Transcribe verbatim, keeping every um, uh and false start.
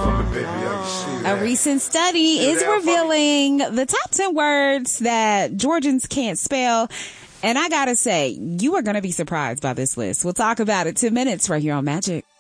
A recent study is revealing the top ten words that Georgians can't spell. And I gotta say, you are gonna be surprised by this list. We'll talk about it two minutes right here on Magic.